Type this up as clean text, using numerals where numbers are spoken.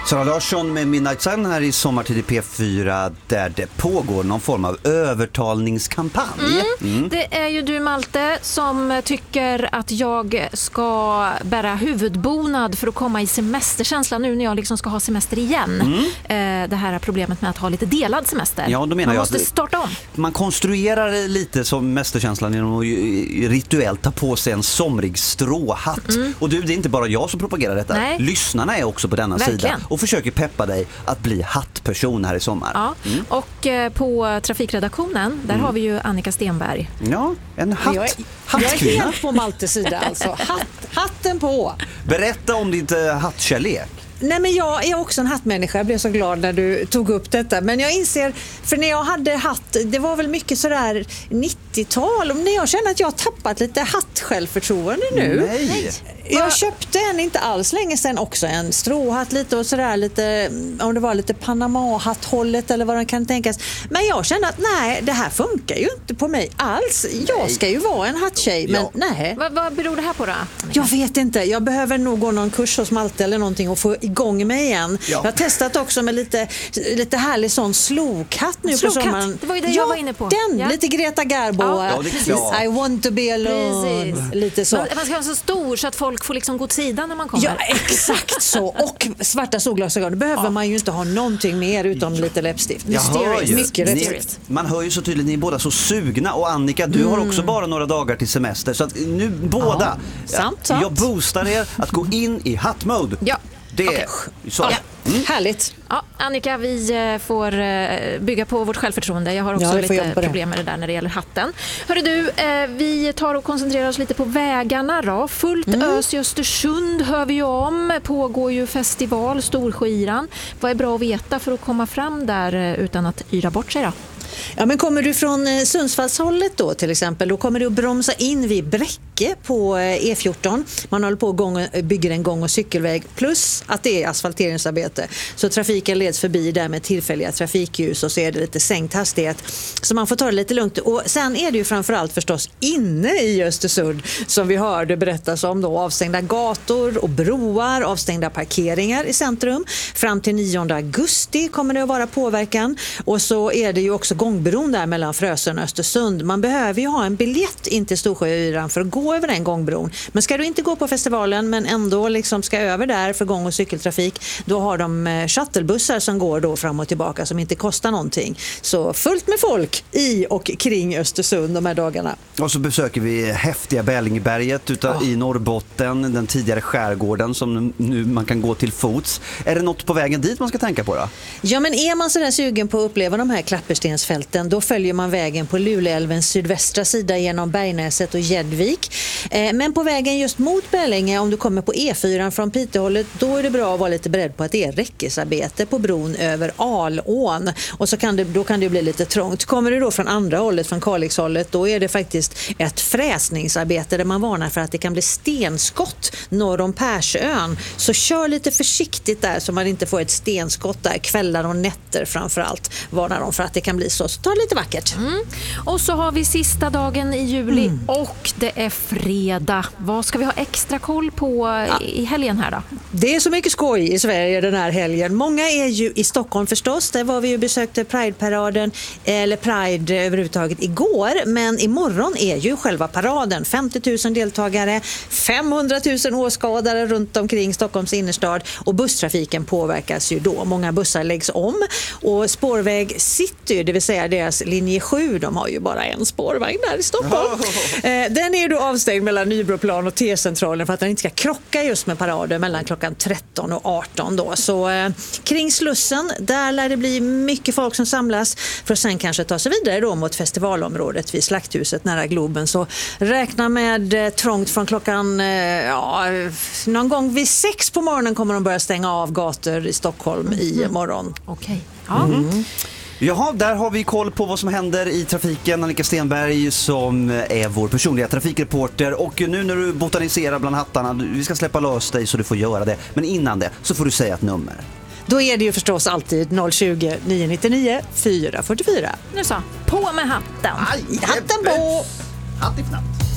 Sara Larsson med Midnight Sun här i Sommartid i P4 där det pågår någon form av övertalningskampanj. Det är ju du, Malte, som tycker att jag ska bära huvudbonad för att komma i semesterkänsla nu när jag liksom ska ha semester igen. Det här problemet med att ha lite delad semester. Ja, då menar man jag måste att starta om. Man konstruerar lite som semesterkänslan genom att rituellt ta på sig en somrig stråhatt. Och du, det är inte bara jag som propagerar detta. Nej. Lyssnarna är också på denna Verkligen. sida och försöker peppa dig att bli hattperson här i sommar. Ja. Och på trafikredaktionen, där har vi ju Annika Stenberg. Ja, en Jag är helt på Maltes sida alltså. Hatten på. Berätta om ditt hattkärlek. Nej, men jag är också en hattmänniska. Jag blev så glad när du tog upp detta. Men jag inser, för när jag hade hatt, det var väl mycket sådär 90-tal. När jag känner att jag har tappat lite hattsjälvförtroende nu. Nej. Jag köpte en inte alls länge sedan också, en stråhatt lite och sådär lite, om det var lite Panama-hatthållet eller vad det kan tänkas. Men jag kände att nej, det här funkar ju inte på mig alls. Jag ska ju vara en hatttjej, men nej. Vad beror det här på då? Jag vet inte, jag behöver nog gå någon kurs hos Malte eller någonting och få igång mig igen. Ja. Jag har testat också med lite härlig sån slokhatt nu på sommaren. Det var ju det jag var inne på. Den, lite Greta Garbo. Ja, det är klart. I want to be alone. Precis. Lite så. Man ska vara så stor så att folk får liksom gå åt sidan när man kommer. Ja, exakt så. Och svarta solglasögon. Det behöver man ju inte ha någonting mer utom lite läppstift. Mysterious. Mycket läppstift. Man hör ju så tydligt, ni är båda så sugna. Och Annika, du har också bara några dagar till semester. Så att nu båda, sant. jag boostar er att gå in i hattmode. Ja. Det så. Ja. Härligt. Ja, Annika, vi får bygga på vårt självförtroende. Jag har också lite problem med det där när det gäller hatten. Hörru du, vi tar och koncentrerar oss lite på vägarna då. Fullt ös i Östersund hör vi ju om. Pågår ju festival, Storskyran. Vad är bra att veta för att komma fram där utan att yra bort sig då? Ja, men kommer du från Sundsvallshållet då till exempel, då kommer du att bromsa in vid Bräcke på E14. Man håller på att bygger en gång- och cykelväg plus att det är asfalteringsarbete. Så trafiken leds förbi där med tillfälliga trafikljus och så är det lite sänkt hastighet. Så man får ta det lite lugnt. Och sen är det ju framförallt förstås inne i Östersund som vi hörde berättas om då. Avstängda gator och broar, avstängda parkeringar i centrum. Fram till 9 augusti kommer det att vara påverkan. Och så är det ju också gångbron där mellan Frösön och Östersund. Man behöver ju ha en biljett in till Storsjöyran för att gå över den gångbron. Men ska du inte gå på festivalen men ändå liksom ska över där för gång- och cykeltrafik, då har de shuttlebussar som går då fram och tillbaka som inte kostar någonting. Så fullt med folk i och kring Östersund de här dagarna. Och så besöker vi häftiga Bällingberget i Norrbotten, den tidigare skärgården som nu man kan gå till fots. Är det något på vägen dit man ska tänka på då? Ja, men är man så där sugen på att uppleva de här klapperstensfälten, då följer man vägen på Luleälvens sydvästra sida genom Bergnäset och Gäddvik. Men på vägen just mot Bällinge, om du kommer på E4 från Piteåhållet, då är det bra att vara lite beredd på att det är räckesarbete på bron över Alån. Och så då kan det bli lite trångt. Kommer du då från andra hållet, från Kalixhållet, då är det faktiskt ett fräsningsarbete där man varnar för att det kan bli stenskott norr om Persön. Så kör lite försiktigt där så man inte får ett stenskott där. Kvällar och nätter framförallt varnar de för att det kan bli så ta det lite vackert. Och så har vi sista dagen i juli och det är fredag. Vad ska vi ha extra koll på i helgen här då? Det är så mycket skoj i Sverige den här helgen. Många är ju i Stockholm förstås. Där var vi ju besökte Pride-paraden eller Pride överhuvudtaget igår. Men imorgon är ju själva paraden. 50 000 deltagare, 500 000 åskådare runt omkring Stockholms innerstad och busstrafiken påverkas ju då. Många bussar läggs om och spårväg City, det vill säga deras linje 7, de har ju bara en spårvagn där i Stockholm. Den är ju då avstängd mellan Nybroplan och T-centralen för att den inte ska krocka just med paraden mellan klockan 13 och 18 då. Så kring Slussen, där lär det bli mycket folk som samlas för att sen kanske ta sig vidare då mot festivalområdet vid Slakthuset nära Globen. Så räkna med trångt från klockan någon gång vid 6 på morgonen kommer de börja stänga av gator i Stockholm i morgon. Okej. Jaha, där har vi koll på vad som händer i trafiken. Annika Stenberg som är vår personliga trafikreporter. Och nu när du botaniserar bland hattarna, vi ska släppa lös dig så du får göra det. Men innan det så får du säga ett nummer. Då är det ju förstås alltid 020 999 444. Nu så, på med hatten. Aj, Hatten på! Hatt i fnatt.